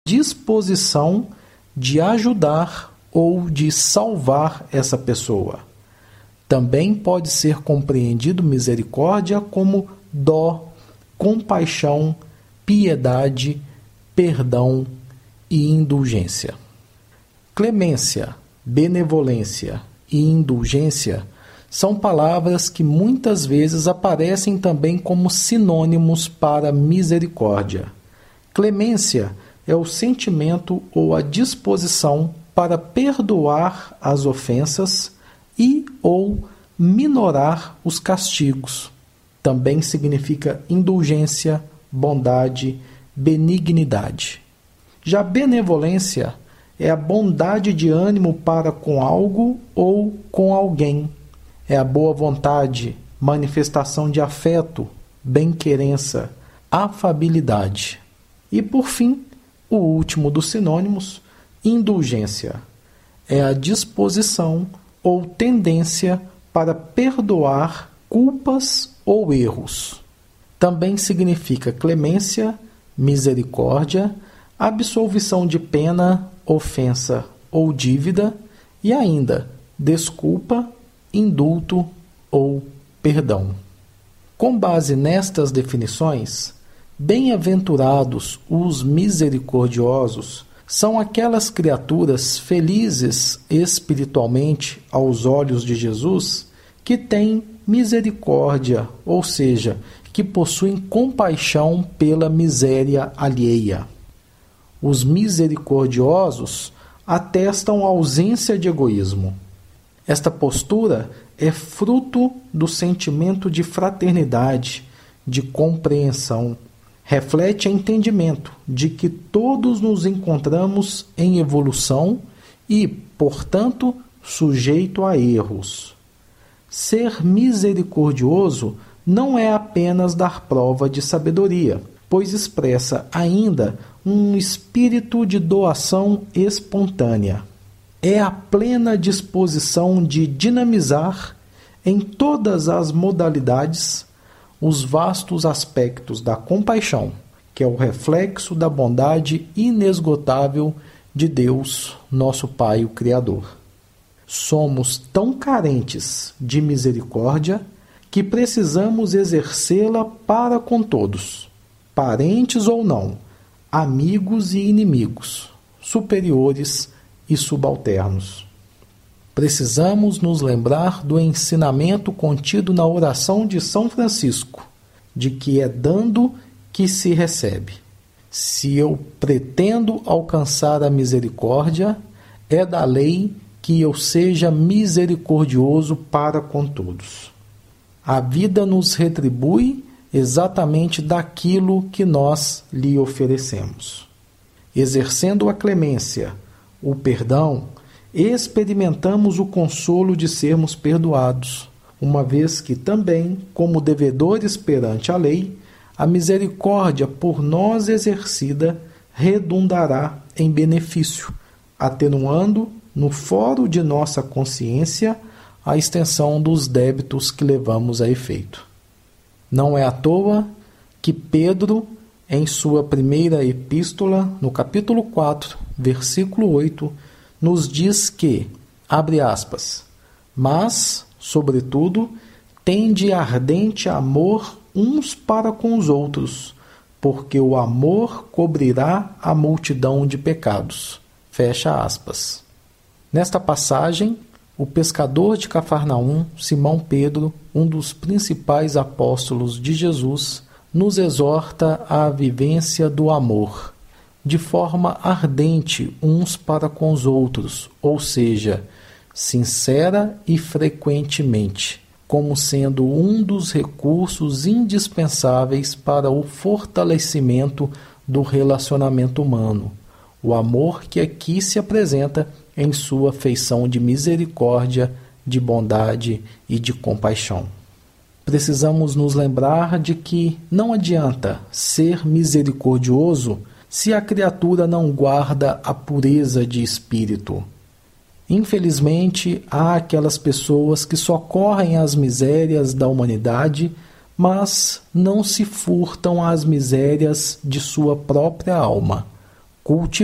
disposição de ajudar ou de salvar essa pessoa. Também pode ser compreendido misericórdia como dó, compaixão, piedade, perdão e indulgência. Clemência, benevolência e indulgência são palavras que muitas vezes aparecem também como sinônimos para misericórdia. Clemência é o sentimento ou a disposição para perdoar as ofensas e ou minorar os castigos. Também significa indulgência, bondade, benignidade. Já benevolência é a bondade de ânimo para com algo ou com alguém. É a boa vontade, manifestação de afeto, bem-querença, afabilidade. E, por fim, o último dos sinônimos, indulgência. É a disposição ou tendência para perdoar culpas ou erros. Também significa clemência, misericórdia, absolvição de pena, ofensa ou dívida e ainda desculpa, indulto ou perdão. Com base nestas definições, bem-aventurados os misericordiosos são aquelas criaturas felizes espiritualmente aos olhos de Jesus que têm misericórdia, ou seja, que possuem compaixão pela miséria alheia. Os misericordiosos atestam a ausência de egoísmo. Esta postura é fruto do sentimento de fraternidade, de compreensão. Reflete entendimento de que todos nos encontramos em evolução e, portanto, sujeito a erros. Ser misericordioso não é apenas dar prova de sabedoria, pois expressa ainda um espírito de doação espontânea. É a plena disposição de dinamizar, em todas as modalidades, os vastos aspectos da compaixão, que é o reflexo da bondade inesgotável de Deus, nosso Pai, o Criador. Somos tão carentes de misericórdia que precisamos exercê-la para com todos, parentes ou não, amigos e inimigos, superiores e subalternos. Precisamos nos lembrar do ensinamento contido na oração de São Francisco, de que é dando que se recebe. Se eu pretendo alcançar a misericórdia, é da lei que eu seja misericordioso para com todos. A vida nos retribui exatamente daquilo que nós lhe oferecemos. Exercendo a clemência, o perdão, experimentamos o consolo de sermos perdoados, uma vez que também, como devedores perante a lei, a misericórdia por nós exercida redundará em benefício, atenuando no foro de nossa consciência a extensão dos débitos que levamos a efeito. Não é à toa que Pedro, em sua primeira epístola, no capítulo 4, versículo 8, nos diz que, abre aspas, mas, sobretudo, tende ardente amor uns para com os outros, porque o amor cobrirá a multidão de pecados. Fecha aspas. Nesta passagem, o pescador de Cafarnaum, Simão Pedro, um dos principais apóstolos de Jesus, nos exorta à vivência do amor, de forma ardente uns para com os outros, ou seja, sincera e frequentemente, como sendo um dos recursos indispensáveis para o fortalecimento do relacionamento humano, o amor que aqui se apresenta em sua feição de misericórdia, de bondade e de compaixão. Precisamos nos lembrar de que não adianta ser misericordioso se a criatura não guarda a pureza de espírito. Infelizmente, há aquelas pessoas que socorrem as misérias da humanidade, mas não se furtam às misérias de sua própria alma. Cultive